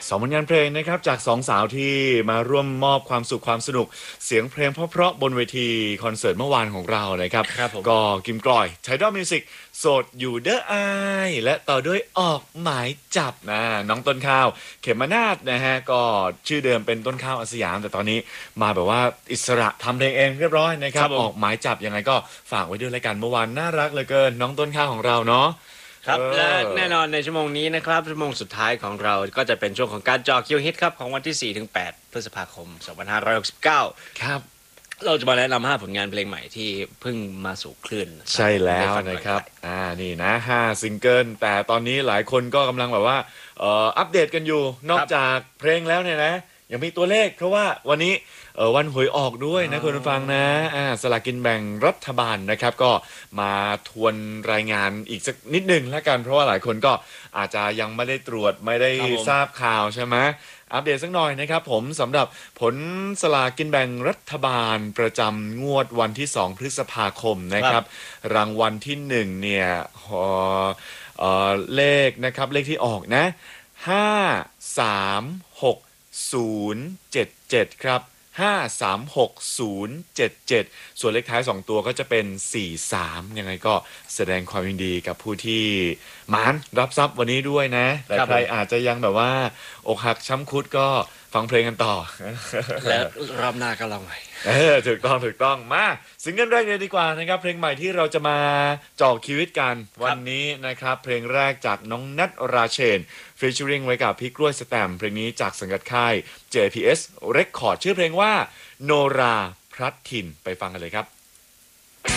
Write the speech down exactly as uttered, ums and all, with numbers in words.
สองผลงานเพลงนะครับจากสองสาวที่มาร่วมมอบความสุขความสนุกเสียงเพลงเพราะๆบนเวทีคอนเสิร์ตเมื่อวานของเรานะครับครับผมก็กิมกลอยไทดอลมิวสิกโสดอยู่เด้ออายและต่อด้วยออกหมายจับนะน้องต้นข้าวเขมนาฏนะฮะก็ชื่อเดิมเป็นต้นข้าวอาสยามแต่ตอนนี้มาแบบว่าอิสระทำเพลงเองเรียบร้อยนะครับออกหมายจับยังไงก็ฝากไว้ด้วยรายการเมื่อวานน่ารักเหลือเกินน้องต้นข้าวของเราเนาะครับเออและแน่นอนในชั่วโมงนี้นะครับชั่วโมงสุดท้ายของเราก็จะเป็นช่วงของการเจาะคิวฮิตครับของวันที่ สี่ถึงแปด พฤษภาคม สองพันห้าร้อยหกสิบเก้าครับเราจะมาแนะนำห้าผลงานเพลงใหม่ที่เพิ่งมาสู่คลื่นใช่แล้วนะครับอ่านี่นะห้าซิงเกิลแต่ตอนนี้หลายคนก็กำลังแบบว่าเอ่ออัปเดตกันอยู่นอกจากเพลงแล้วเนี่ยนะยังมีตัวเลขเพราะว่าวันนี้เอ่อวันหวยออกด้วยนะคุณผู้ฟังนะอ่าสลากกินแบ่งรัฐบาลนะครับก็มาทวนรายงานอีกสักนิดหนึ่งแล้วกันเพราะว่าหลายคนก็อาจจะยังไม่ได้ตรวจไม่ได้ทราบข่าวใช่ไหมอัปเดตสักหน่อยนะครับผมสำหรับผลสลากกินแบ่งรัฐบาลประจำงวดวันที่สองพฤษภาคมนะครับรางวัลที่หนึ่งเนี่ยเอ่อเอ่อเลขนะครับเลขที่ออกนะห้าสามหกศูนย์เจ็ดเจ็ดครับห้าสามหกศูนย์เจ็ดเจ็ดส่วนเลขท้ายสองตัวก็จะเป็นสี่สามยังไงก็แสดงความยินดีกับผู้ที่หมานรับทรัพย์วันนี้ด้วยนะแต่ใครอาจจะยังแบบว่าอกหักช้ำคุดก็ฟังเพลงกันต่อและรอบหน้าก็ลองใหม่เออถูกต้องถูกต้องมาซิงเกิลแรกเลยดีกว่านะครับเพลงใหม่ที่เราจะมาเจาะชีวิตกันวันนี้นะครับเพลงแรกจากน้องนัทราเชนฟีเจอริงไว้กับพี่กล้วยสแตมเพลงนี้จากสังกัดค่าย เจ พี เอส Record ชื่อเพลงว่าโนราพลัดถิ่นไปฟังกันเลยครับ